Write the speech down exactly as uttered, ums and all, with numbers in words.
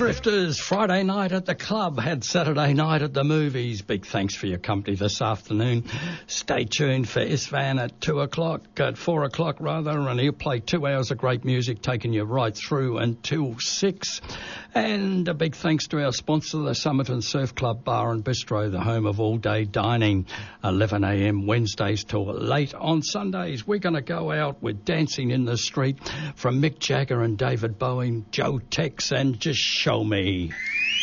Drifters, Friday night at the club, had Saturday night at the movies. Big thanks for your company this afternoon. Stay tuned for Isvan at two o'clock, at four o'clock rather, and he'll play two hours of great music, taking you right through until six. And a big thanks to our sponsor, the Somerton Surf Club Bar and Bistro, the home of all-day dining, eleven a.m. Wednesdays till late on Sundays. We're going to go out with Dancing in the Street from Mick Jagger and David Bowie, Joe Tex, and Just Show Me.